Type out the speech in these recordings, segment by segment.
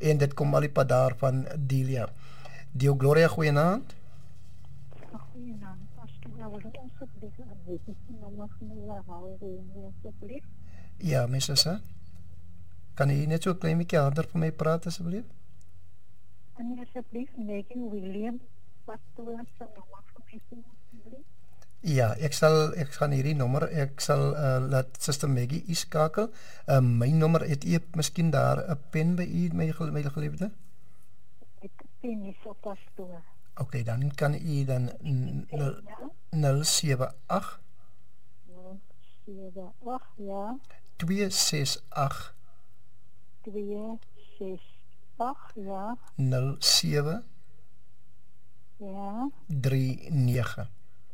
en dit kom Alipadar van Delia. Dio Gloria, goeienaand. Goeienaand, pastoor, wil ek asseblief 'n bietjie nommer van my herhaal asseblief? Ja, my sussie. Kan jy net so 'n klein bietjie harder vir my praat asseblief? En asseblief Maggie William, pastoor se nommer van my asseblief? Ja, ek gaan hierdie nommer, ek sal laat Suster Maggie u skakel. My nommer, het u miskien daar 'n pen by u, my geliefde? Ek pen nie so pastoor. Okay, dan kan u dan 078 078, ja. 268 268, ja. 07 Ja. 39.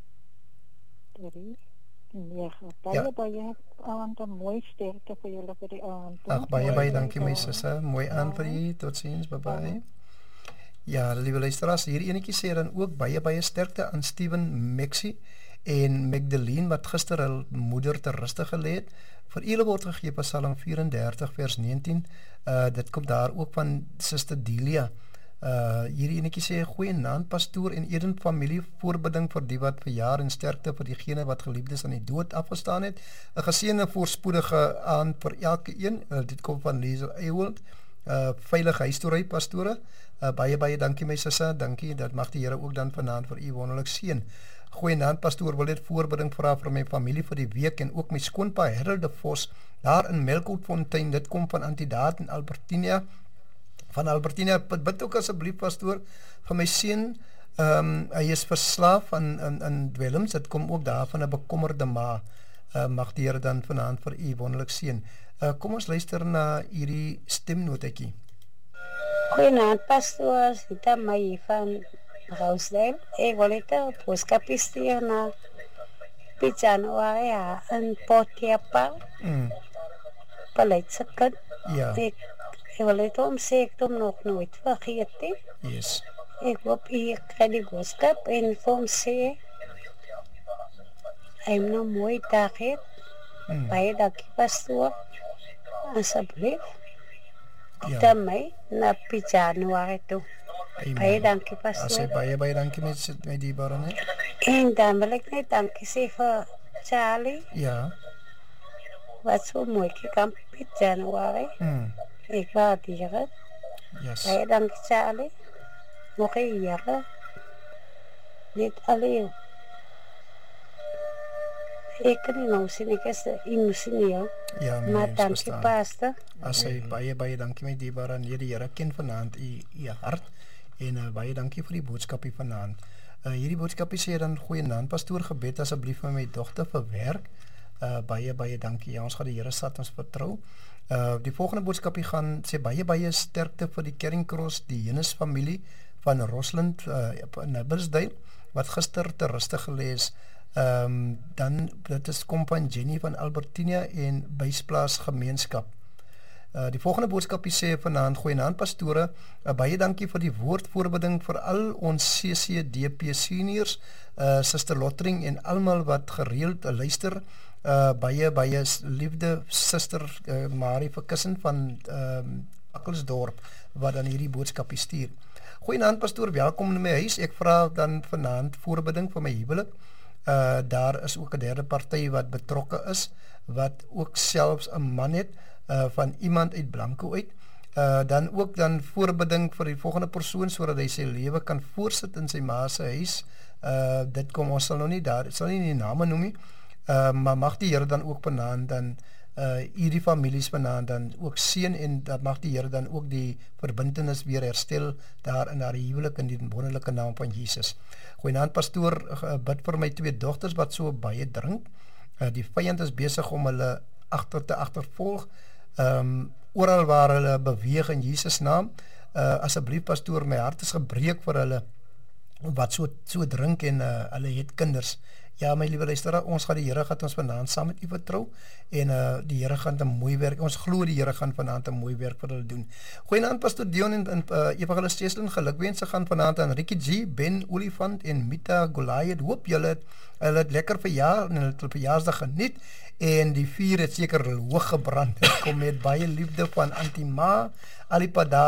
39. Ja. Baie aand, 'n mooi sterkte vir julle vir die aand. Ag, baie dankie my sussie. Mooi aan vir u. Totsiens, bye bye. Ja, liewe luisteraars, hier enetjie sê dan ook baie sterkte aan Steven Mexie en Magdalene wat gister hul moeder ter ruste gelê het. Vir julle word gegee Psalm 34 vers 19. Dit kom daar ook van Suster Delia. Hierdie enetjie sê goeienaand pastoor en Eden familie, voorbidding vir die wat verjaar en sterkte vir diegene wat geliefdes aan die dood afgestaan het. 'n Geseënde voorspoedige aand vir elke een. Dit kom van Liesel Eywold. Veilige huis toe ry pastore. Baie dankie my sussie, dankie. Dat mag die Here ook dan vanaand vir u wonderlik seën. Goeienaand pastoor, wil net voorbidding vra vir my familie vir die week en ook my skoonpa Harold de Vos daar in Melkwoudfontein. Dit kom van Antidaat en Albertina. Van Albertina, bid ook asseblief pastoor vir my seun. Hy is verslaaf aan dwelms. Dit kom ook daar van 'n bekommerde ma. Mag die Here dan vanaand vir u wonderlik seën. Kom ons luister na hierdie stemnotetjie. Goeienaand pastoor, dit is my van Rosedale. Ek wil net 'n boodskap stuur na Januarie in Potiapa. Beleidse kind. Ja. Ek wil net sê ek het hom nog nooit vergeet nie. Yes. Ek hoop u kry die boodskap en vir hom sê hy moet nou mooi dag hê. Baie dankie pastoor. Asseblief. Ja. Dan my na Januarie toe. Baie dankie pastoor. Baie dankie met die barone. En dan wil ek net dankie sê vir Charlie. Ja. Wat so mooi gekamp met Januarie. Ek waardeer het. Yes. Baie dankie Charlie. Nog 'n jaar. Net alleen. Ek kan nie nou sien, ek is emosioneel. Ja, maar dankie pastor. As hy baie dankie my dierbare en die Here ken vanaand u hart en baie dankie vir die boodskapie vanaand. Hierdie boodskapie sê dan goeienaand pastoor, gebed asseblief vir my dogter vir werk. Baie dankie. Ja, ons gaan die Here sat ons vertrou. Die volgende boodskapie gaan sê baie sterkte vir die Kerringcross, die Jenus familie van Rosland in Nibblesdale wat gister ter ruste gelê is. Dan dit is kom van Jenny van Albertina en Bysplaas gemeenskap. Die volgende boodskapie sê vanaand goeienaand pastore, baie dankie vir die woordvoorbidding vir al ons CCDP seniors, Suster Lottering en almal wat gereeld luister. Baie liefde Suster Marie Verkussen van Akkelsdorp wat dan hierdie boodskapie stuur. Goeienaand pastoor, welkom in my huis. Ek vra dan vanaand voorbidding vir my huwelik. Daar is ook 'n derde party wat betrokke is, wat ook selfs 'n man het van iemand uit Blanco uit. Dan ook dan voorbidding vir die volgende persoon sodat hy sy lewe kan voortsit in sy ma se huis. Dit kom ons sal nou nie daar, sal nie die name noem nie. Maar mag die Here dan ook vanaand dan hierdie families vanaand dan ook seën en dat mag die Here dan ook die verbintenis weer herstel daar in haar huwelik in die wonderlike naam van Jesus. Goeienaand pastoor, bid vir my 2 dogters wat so baie drink. Die vyand is besig om hulle agtervolg. Oral waar hulle beweeg in Jesus naam. Asseblief pastoor, my hart is gebreek vir hulle wat so drink en hulle het kinders. Ja, my liewe luisteraar, ons gaan die Here gaan ons vanaand saam met u vertrou en die Here gaan 'n mooi werk. Ons glo die Here gaan vanaand 'n mooi werk vir hulle doen. Goeienaand pastoor Dion en Evangelis Cheslin, gelukwense gaan vanaand aan Ricky G, Ben Olifant en Mita Goliath. Hoop julle het lekker verjaar en hulle het verjaarsdag geniet en die vuur het seker hoog gebrand. Kom met baie liefde van Antima Alipada